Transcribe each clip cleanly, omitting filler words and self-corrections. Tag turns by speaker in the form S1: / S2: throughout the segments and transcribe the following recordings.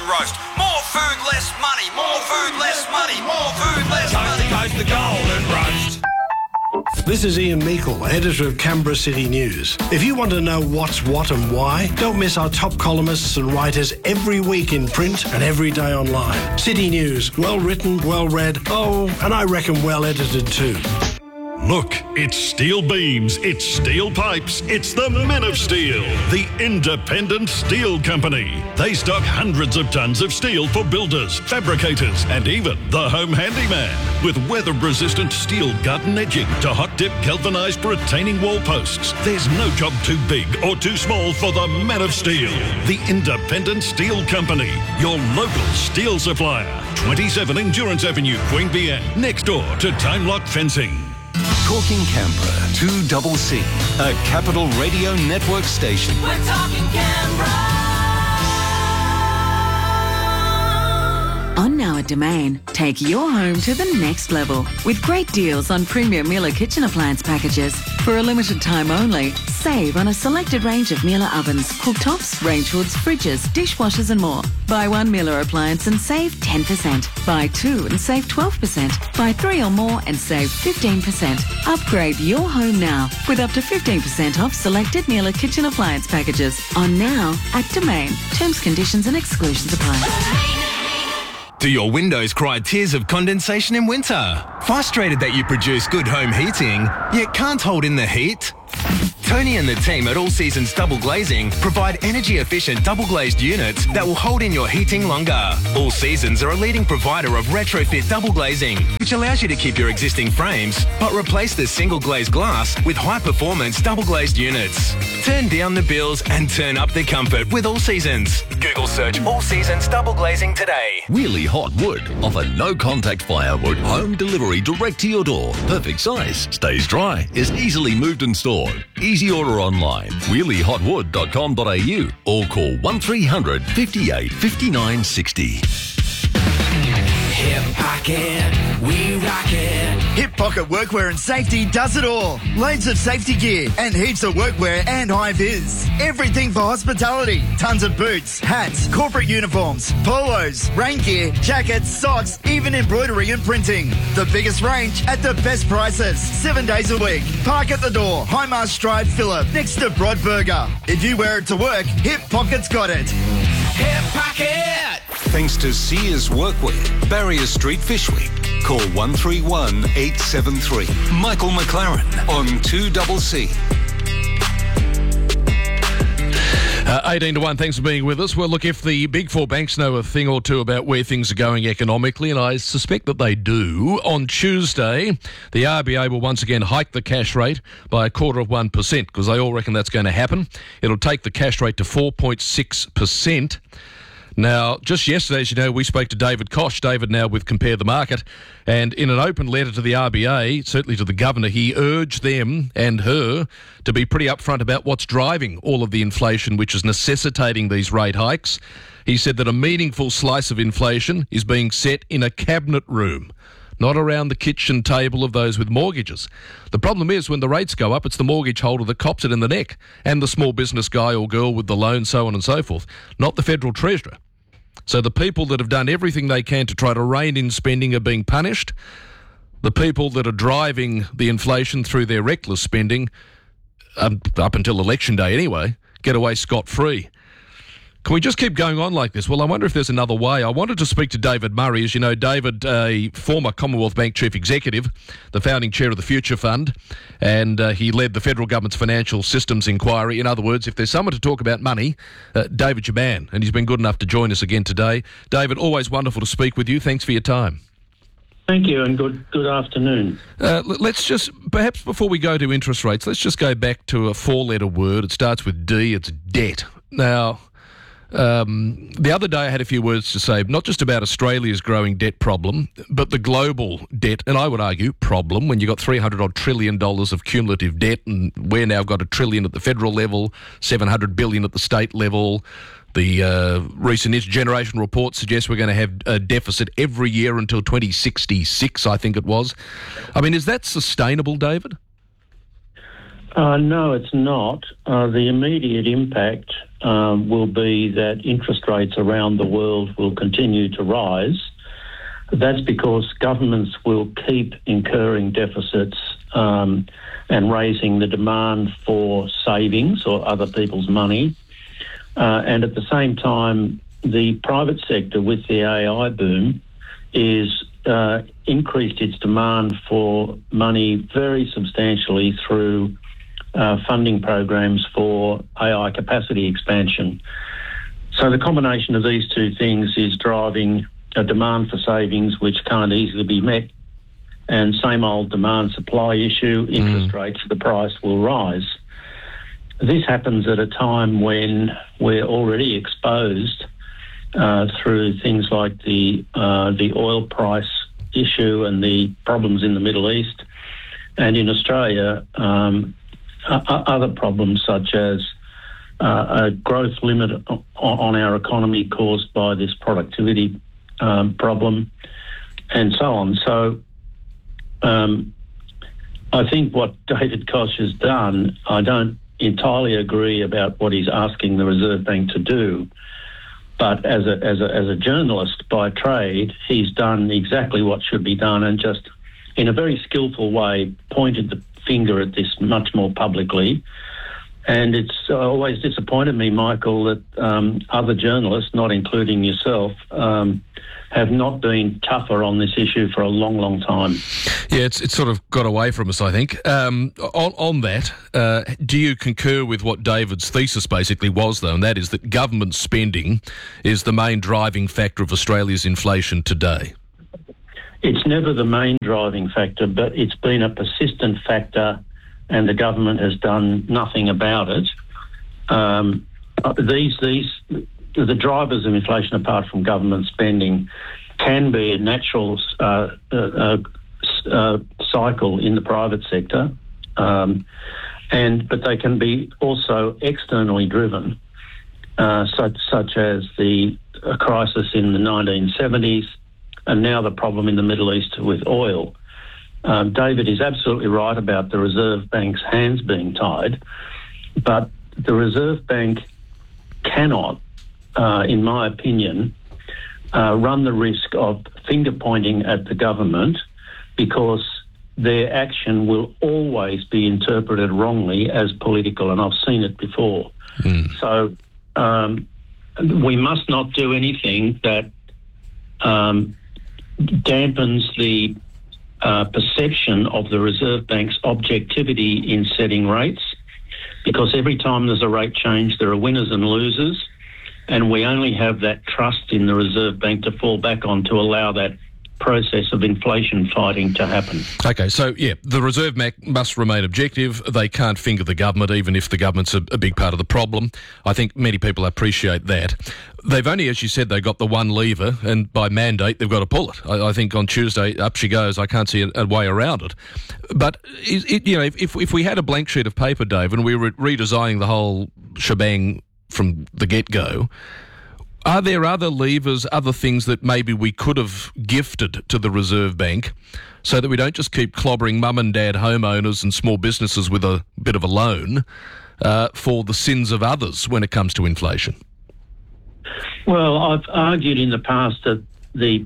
S1: roast. More food, less money. More food, less money. More food, less money.
S2: Coast to coast, the golden roast.
S3: This is Ian Meikle, editor of Canberra City News. If you want to know what's what and why, don't miss our top columnists and writers every week in print and every day online. City News, well written, well read, and I reckon well edited too.
S4: Look, it's steel beams, it's steel pipes, it's the Men of Steel, the independent steel company. They stock hundreds of tons of steel for builders, fabricators, and even the home handyman. With weather-resistant steel garden edging to hot-dip galvanised retaining wall posts, there's no job too big or too small for the Men of Steel, the independent steel company, your local steel supplier. 27 Endurance Avenue, Queanbeyan, next door to Time Lock Fencing.
S5: Talking Canberra, 2CC, a Capital Radio Network station.
S6: We're talking Canberra.
S7: On now at Domain, take your home to the next level with great deals on premium Miele kitchen appliance packages. For a limited time only, save on a selected range of Miele ovens, cooktops, range hoods, fridges, dishwashers and more. Buy one Miele appliance and save 10%. Buy two and save 12%. Buy three or more and save 15%. Upgrade your home now with up to 15% off selected Miele kitchen appliance packages. On now at Domain. Terms, conditions and exclusions apply.
S8: Do your windows cry tears of condensation in winter? Frustrated that you produce good home heating, yet can't hold in the heat? Tony and the team at All Seasons Double Glazing provide energy-efficient double-glazed units that will hold in your heating longer. All Seasons are a leading provider of retrofit double glazing, which allows you to keep your existing frames, but replace the single-glazed glass with high-performance double-glazed units. Turn down the bills and turn up the comfort with All Seasons. Google search All Seasons Double Glazing today.
S9: Wheelie Hot Wood offer no-contact firewood home delivery direct to your door. Perfect size, stays dry, is easily moved and stored. Easy order online, wheeliehotwood.com.au or call 1300 58 59 60.
S2: Hip Pocket, we rock it.
S10: Hip Pocket Workwear and Safety does it all. Loads of safety gear and heaps of workwear and high-vis. Everything for hospitality. Tons of boots, hats, corporate uniforms, polos, rain gear, jackets, socks, even embroidery and printing. The biggest range at the best prices. 7 days a week. Park at the door. Highmast Drive, Phillip, next to Broadburger. If you wear it to work, Hip Pocket's got it.
S2: Hip Pocket.
S5: Thanks to Sears Workwear, Barrier Street, Fyshwick. Call 131 873. Michael McLaren on 2CC.
S11: 18 to 1, thanks for being with us. Well, look, if the big four banks know a thing or two about where things are going economically, and I suspect that they do, on Tuesday, the RBA will once again hike the cash rate by 0.25%, because they all reckon that's going to happen. It'll take the cash rate to 4.6%. Now, just yesterday, as you know, we spoke to David Koch, David now with Compare the Market, and in an open letter to the RBA, certainly to the Governor, he urged them and her to be pretty upfront about what's driving all of the inflation which is necessitating these rate hikes. He said that a meaningful slice of inflation is being set in a cabinet room, not around the kitchen table of those with mortgages. The problem is when the rates go up, it's the mortgage holder that cops it in the neck, and the small business guy or girl with the loan, so on and so forth, not the Federal Treasurer. So the people that have done everything they can to try to rein in spending are being punished. The people that are driving the inflation through their reckless spending, up until election day anyway, get away scot-free. Can we just keep going on like this? Well, I wonder if there's another way. I wanted to speak to David Murray. As you know, David, a former Commonwealth Bank Chief Executive, the founding chair of the Future Fund, and he led the federal government's financial systems inquiry. In other words, if there's someone to talk about money, David's your man, and he's been good enough to join us again today. David, always wonderful to speak with you. Thanks for your time.
S12: Thank you, and good afternoon.
S11: Let's just, perhaps before we go to interest rates, let's just go back to a four-letter word. It starts with D. It's debt. Now, the other day I had a few words to say, not just about Australia's growing debt problem, but the global debt, and I would argue problem, when you've got $300-odd trillion of cumulative debt, and we're now got $1 trillion at the federal level, $700 billion at the state level. The recent intergeneration report suggests we're going to have a deficit every year until 2066, I think it was. I mean, is that sustainable, David?
S12: No, it's not. The immediate impact will be that interest rates around the world will continue to rise. That's because governments will keep incurring deficits and raising the demand for savings or other people's money. And at the same time, the private sector with the AI boom is increased its demand for money very substantially through funding programs for AI capacity expansion. So the combination of these two things is driving a demand for savings which can't easily be met, and same old demand-supply issue, interest rates, the price will rise. This happens at a time when we're already exposed through things like the oil price issue and the problems in the Middle East, and in Australia, other problems such as a growth limit on our economy caused by this productivity problem, and so on. So I think what David Koch has done, I don't entirely agree about what he's asking the Reserve Bank to do, but as a journalist by trade, he's done exactly what should be done, and just in a very skillful way pointed the finger at this much more publicly. And it's always disappointed me, Michael, that other journalists, not including yourself, have not been tougher on this issue for a long, long time.
S11: Yeah, it's sort of got away from us, I think. On that, do you concur with what David's thesis basically was, though, and that is that government spending is the main driving factor of Australia's inflation today?
S12: It's never the main driving factor, but it's been a persistent factor, and the government has done nothing about it. The drivers of inflation, apart from government spending, can be a natural cycle in the private sector, but they can be also externally driven, such as the crisis in the 1970s, and now the problem in the Middle East with oil. David is absolutely right about the Reserve Bank's hands being tied, but the Reserve Bank cannot, in my opinion, run the risk of finger-pointing at the government, because their action will always be interpreted wrongly as political, and I've seen it before. So we must not do anything that dampens the perception of the Reserve Bank's objectivity in setting rates, because every time there's a rate change, there are winners and losers, and we only have that trust in the Reserve Bank to fall back on to allow that process of inflation fighting to happen.
S11: Okay, so yeah, the Reserve Bank must remain objective. They can't finger the government, even if the government's a big part of the problem. I think many people appreciate that. They've only, as you said, they got the one lever, and by mandate they've got to pull it. I think on Tuesday, up she goes. I can't see a way around it. But if we had a blank sheet of paper, Dave, and we were redesigning the whole shebang from the get-go, are there other levers, other things that maybe we could have gifted to the Reserve Bank so that we don't just keep clobbering mum and dad homeowners and small businesses with a bit of a loan for the sins of others when it comes to inflation?
S12: Well, I've argued in the past that the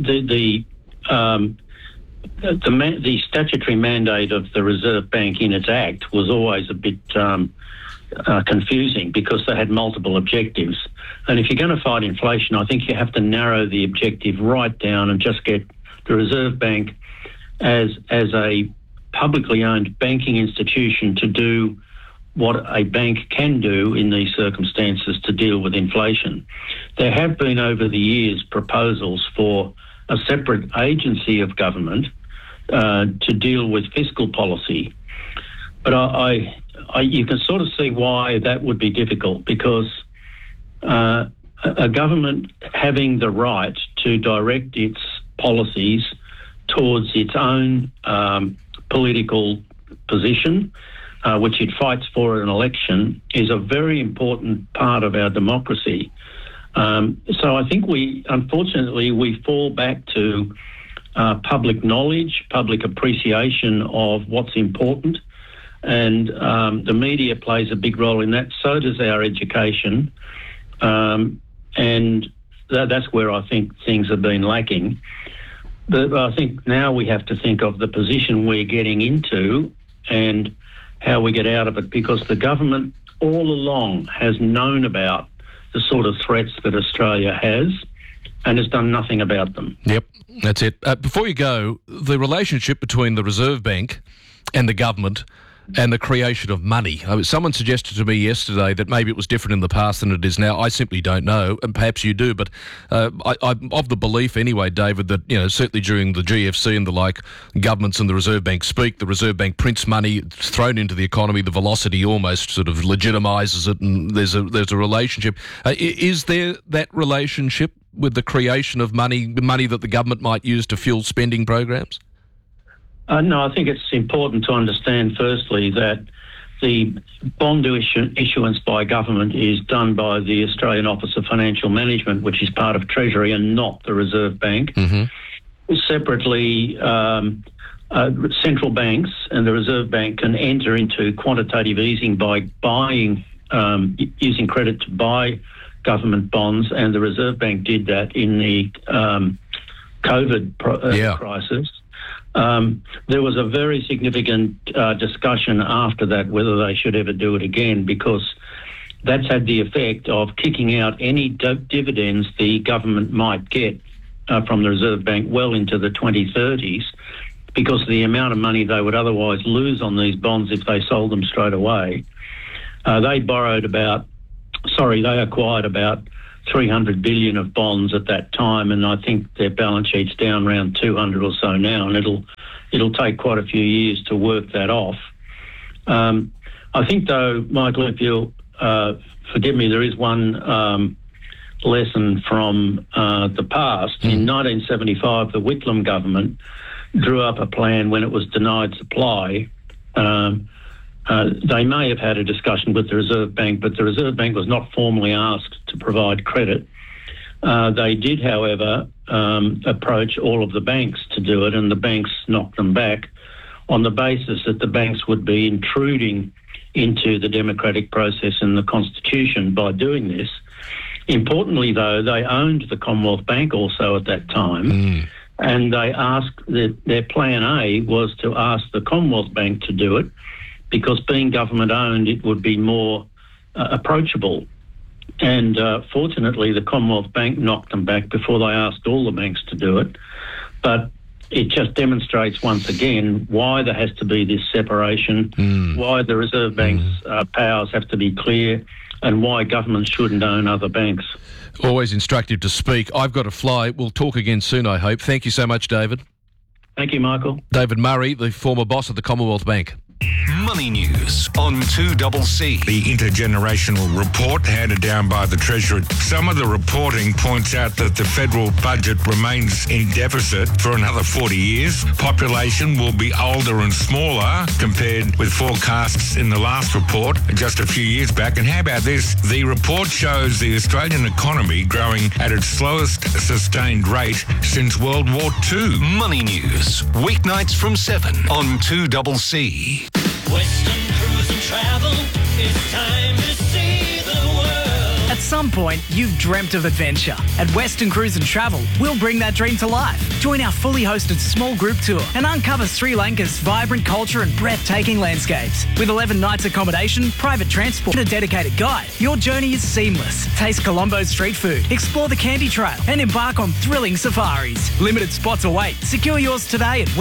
S12: statutory mandate of the Reserve Bank in its act was always a bit confusing, because they had multiple objectives. And if you're going to fight inflation, I think you have to narrow the objective right down and just get the Reserve Bank as a publicly owned banking institution to do what a bank can do in these circumstances to deal with inflation. There have been over the years proposals for a separate agency of government to deal with fiscal policy. But you can sort of see why that would be difficult, because a government having the right to direct its policies towards its own political position, which it fights for at an election, is a very important part of our democracy. So I think unfortunately, we fall back to public knowledge, public appreciation of what's important, And the media plays a big role in that. So does our education. And that's where I think things have been lacking. But I think now we have to think of the position we're getting into and how we get out of it, because the government all along has known about the sort of threats that Australia has and has done nothing about them.
S11: Yep, that's it. Before you go, the relationship between the Reserve Bank and the government and the creation of money. Someone suggested to me yesterday that maybe it was different in the past than it is now. I simply don't know, and perhaps you do, but I'm of the belief anyway, David, that certainly during the GFC and the like, governments and the Reserve Bank speak, the Reserve Bank prints money, it's thrown into the economy, the velocity almost sort of legitimises it, and there's a relationship. Is there that relationship with the creation of money that the government might use to fuel spending programs?
S12: No, I think it's important to understand, firstly, that the bond issuance by government is done by the Australian Office of Financial Management, which is part of Treasury and not the Reserve Bank. Mm-hmm. Separately, central banks and the Reserve Bank can enter into quantitative easing by buying, using credit to buy government bonds, and the Reserve Bank did that in the COVID crisis. There was a very significant discussion after that whether they should ever do it again, because that's had the effect of kicking out any dividends the government might get from the Reserve Bank well into the 2030s, because of the amount of money they would otherwise lose on these bonds if they sold them straight away. They acquired about 300 billion of bonds at that time, and I think their balance sheet's down around 200 or so now, and it'll take quite a few years to work that off. I think, though, Michael, if you'll forgive me, there is one lesson from the past. In 1975, the Whitlam government drew up a plan when it was denied supply. They may have had a discussion with the Reserve Bank, but the Reserve Bank was not formally asked to provide credit. They did, however, approach all of the banks to do it, and the banks knocked them back on the basis that the banks would be intruding into the democratic process and the Constitution by doing this. Importantly, though, they owned the Commonwealth Bank also at that time, and they asked their plan A was to ask the Commonwealth Bank to do it, because being government-owned, it would be more approachable. And fortunately, the Commonwealth Bank knocked them back before they asked all the banks to do it. But it just demonstrates once again why there has to be this separation, why the Reserve Bank's powers have to be clear, and why governments shouldn't own other banks.
S11: Always instructive to speak. I've got to fly. We'll talk again soon, I hope. Thank you so much, David.
S12: Thank you, Michael.
S11: David Murray, the former boss of the Commonwealth Bank.
S5: Money News on 2CC.
S13: The intergenerational report handed down by the Treasurer. Some of the reporting points out that the federal budget remains in deficit for another 40 years. Population will be older and smaller compared with forecasts in the last report just a few years back. And how about this? The report shows the Australian economy growing at its slowest sustained rate since World War II.
S5: Money News, weeknights from 7 on 2CC.
S2: Western Cruise and Travel, it's time to see the world.
S14: At some point, you've dreamt of adventure. At Western Cruise and Travel, we'll bring that dream to life. Join our fully hosted small group tour and uncover Sri Lanka's vibrant culture and breathtaking landscapes. With 11 nights accommodation, private transport and a dedicated guide, your journey is seamless. Taste Colombo's street food, explore the Candy Trail and embark on thrilling safaris. Limited spots await. Secure yours today at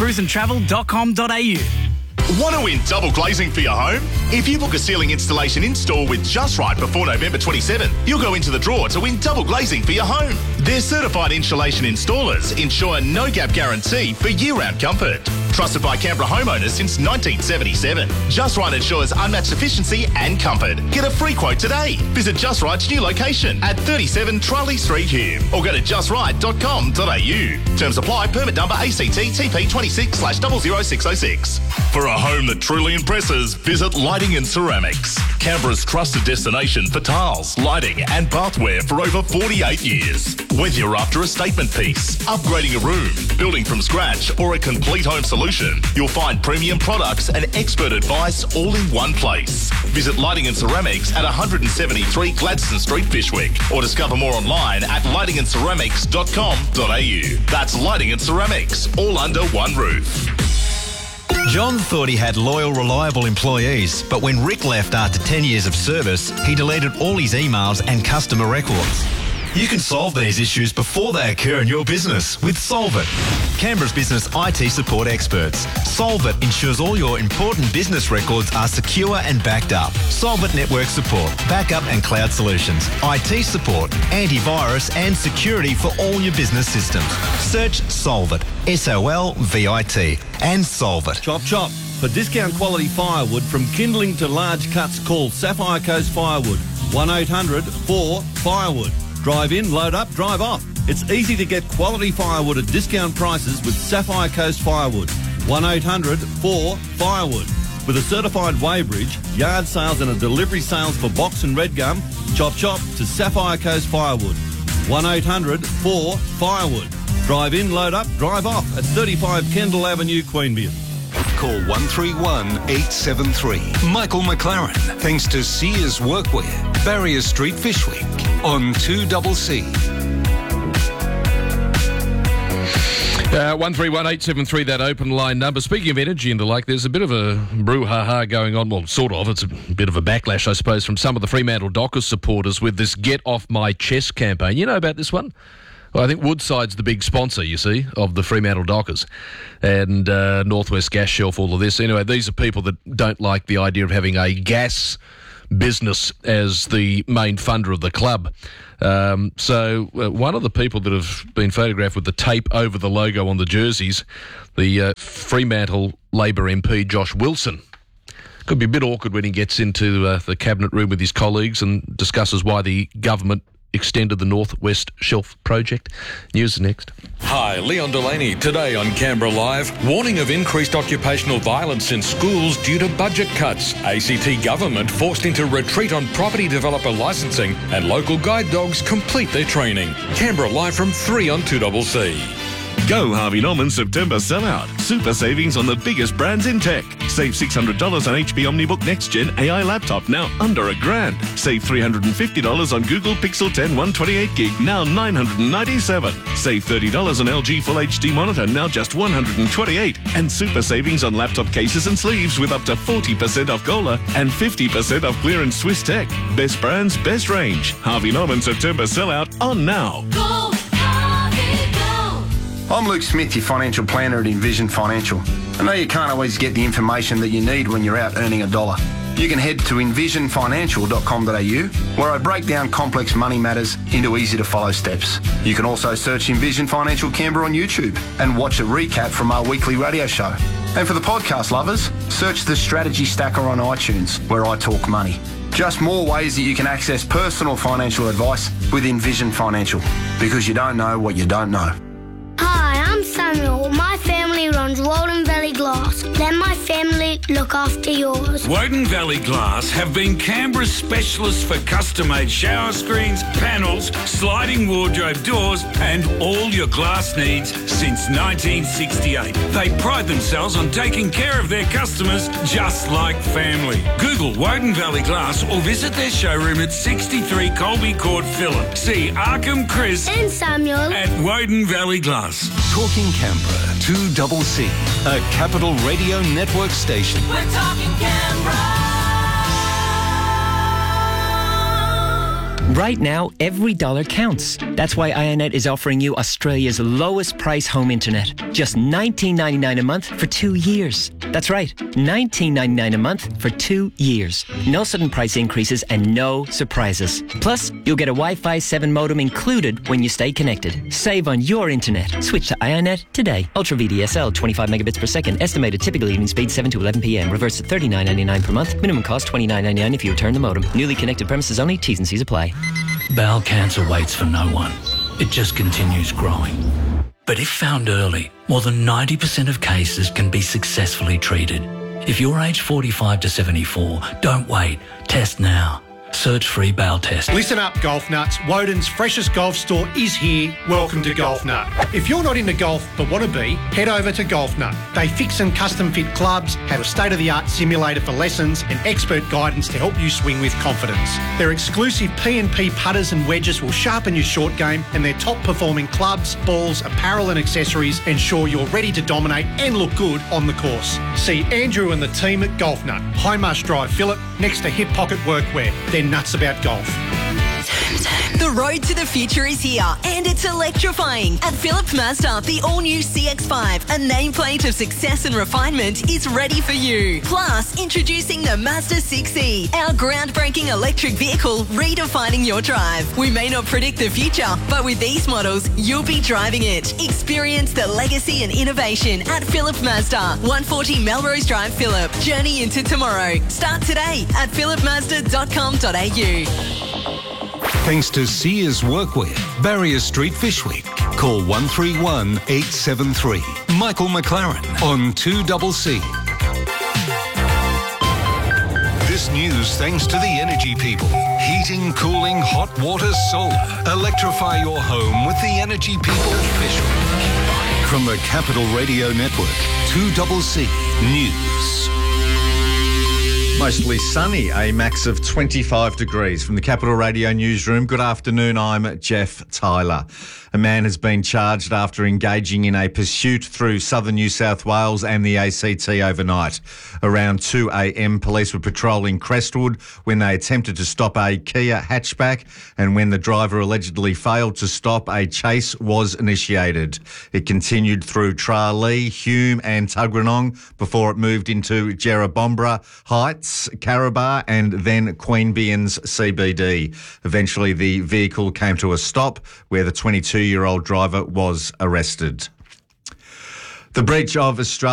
S14: westerncruiseandtravel.com.au.
S15: Want to win double glazing for your home? If you book a ceiling installation in-store with Just Right before November 27, you'll go into the draw to win double glazing for your home. Their certified insulation installers ensure no-gap guarantee for year-round comfort. Trusted by Canberra homeowners since 1977. Just Right ensures unmatched efficiency and comfort. Get a free quote today. Visit Just Right's new location at 37 Charlie Street, Hume, or go to justright.com.au. Terms apply. Permit number ACT TP 26/00606. For a home that truly impresses, visit Light Lighting and Ceramics. Canberra's trusted destination for tiles, lighting and bathware for over 48 years. Whether you're after a statement piece, upgrading a room, building from scratch or a complete home solution, you'll find premium products and expert advice all in one place. Visit Lighting and Ceramics at 173 Gladstone Street, Fyshwick, or discover more online at lightingandceramics.com.au. That's Lighting and Ceramics, all under one roof.
S16: John thought he had loyal, reliable employees, but when Rick left after 10 years of service, he deleted all his emails and customer records. You can solve these issues before they occur in your business with Solvit, Canberra's business IT support experts. Solvit ensures all your important business records are secure and backed up. Solvit network support, backup and cloud solutions, IT support, antivirus and security for all your business systems. Search Solvit, SOLVIT, and Solvit.
S17: Chop chop. For discount quality firewood from kindling to large cuts, call Sapphire Coast Firewood. 1-800-4-FIREWOOD. Drive in, load up, drive off. It's easy to get quality firewood at discount prices with Sapphire Coast Firewood. 1-800-4-FIREWOOD. With a certified weighbridge, yard sales and a delivery sales for box and red gum, chop chop to Sapphire Coast Firewood. 1-800-4-FIREWOOD. Drive in, load up, drive off at 35 Kendall Avenue, Queanbeyan.
S5: Call 131 873. Michael McLaren, thanks to Sears Workwear, Barrier Street, Fyshwick, on 2CC.
S11: 131873, that open line number. Speaking of energy and the like, there's a bit of a brouhaha going on. Well, sort of. It's a bit of a backlash, I suppose, from some of the Fremantle Dockers supporters with this Get Off My Chest campaign. You know about this one? Well, I think Woodside's the big sponsor, you see, of the Fremantle Dockers, and Northwest Gas Shelf, all of this. Anyway, these are people that don't like the idea of having a gas business as the main funder of the club. So one of the people that have been photographed with the tape over the logo on the jerseys, the Fremantle Labor MP, Josh Wilson. Could be a bit awkward when he gets into the cabinet room with his colleagues and discusses why the government extended the Northwest Shelf project. News next.
S18: Hi, Leon Delaney. Today on Canberra Live, warning of increased occupational violence in schools due to budget cuts. ACT government forced into retreat on property developer licensing, and local guide dogs complete their training. Canberra Live from 3 on 2CC.
S19: Go Harvey Norman September sellout. Super savings on the biggest brands in tech. Save $600 on HP OmniBook Next Gen AI laptop, now under $1,000. Save $350 on Google Pixel 10 128GB, now $997. Save $30 on LG Full HD monitor, now just $128. And super savings on laptop cases and sleeves with up to 40% off Gola and 50% off clearance Swiss Tech. Best brands, best range. Harvey Norman September sellout on now.
S6: Go!
S20: I'm Luke Smith, your financial planner at Envision Financial. I know you can't always get the information that you need when you're out earning a dollar. You can head to envisionfinancial.com.au, where I break down complex money matters into easy-to-follow steps. You can also search Envision Financial Canberra on YouTube and watch a recap from our weekly radio show. And for the podcast lovers, search the Strategy Stacker on iTunes, where I talk money. Just more ways that you can access personal financial advice with Envision Financial, because you don't know what you don't know.
S21: Hi, I'm Samuel. My family runs Walden Valley Glass. Let my family look after yours.
S22: Woden Valley Glass have been Canberra's specialists for custom-made shower screens, panels, sliding wardrobe doors and all your glass needs since 1968. They pride themselves on taking care of their customers just like family. Google Woden Valley Glass or visit their showroom at 63 Colby Court, Phillip. See Arkham, Chris
S21: and Samuel
S22: at Woden Valley Glass.
S5: Talking Canberra, 2CC, a Capital Radio Network station.
S6: We're talking Canberra.
S23: Right now, every dollar counts. That's why Ionet is offering you Australia's lowest price home internet. Just $19.99 a month for 2 years. That's right, $19.99 a month for 2 years. No sudden price increases and no surprises. Plus, you'll get a Wi-Fi 7 modem included when you stay connected. Save on your internet. Switch to Ionet today. Ultra VDSL, 25 megabits per second. Estimated typical evening speed 7 to 11 p.m. Reverse at $39.99 per month. Minimum cost $29.99 if you return the modem. Newly connected premises only. T's and C's apply.
S24: Bowel cancer waits for no one. It just continues growing. But if found early, more than 90% of cases can be successfully treated. If you're aged 45 to 74, don't wait. Test now. Search free bail test.
S1: Listen up, golf nuts. Woden's freshest golf store is here. Welcome to Golf Nut. If you're not into golf but want to be, head over to Golf Nut. They fix and custom fit clubs, have a state-of-the-art simulator for lessons and expert guidance to help you swing with confidence. Their exclusive P&P putters and wedges will sharpen your short game, and their top-performing clubs, balls, apparel and accessories ensure you're ready to dominate and look good on the course. See Andrew and the team at Golf Nut, High Marsh Drive, Phillip, next to Hip Pocket Workwear. They're nuts about golf.
S3: The road to the future is here, and it's electrifying. At Phillip Mazda, the all-new CX-5, a nameplate of success and refinement, is ready for you. Plus, introducing the Mazda 6e, our groundbreaking electric vehicle redefining your drive. We may not predict the future, but with these models, you'll be driving it. Experience the legacy and innovation at Phillip Mazda, 140 Melrose Drive, Phillip. Journey into tomorrow. Start today at phillipmazda.com.au.
S5: Thanks to Sears Workwear, Barrier Street, Fyshwick. Call 131 873. Michael McLaren on 2CC. This news thanks to the energy people. Heating, cooling, hot water, solar. Electrify your home with the energy people of Fyshwick. From the Capital Radio Network, 2CC News.
S4: Mostly sunny, a max of 25 degrees. From the Capital Radio newsroom, good afternoon, I'm Jeff Tyler. A man has been charged after engaging in a pursuit through southern New South Wales and the ACT overnight. Around 2 a.m, police were patrolling Crestwood when they attempted to stop a Kia hatchback, and when the driver allegedly failed to stop, a chase was initiated. It continued through Tralee, Hume and Tuggeranong before it moved into Jerrabombra Heights, Carabar and then Queanbeyan's CBD. Eventually the vehicle came to a stop where the 22-year-old driver was arrested. The breach of Australia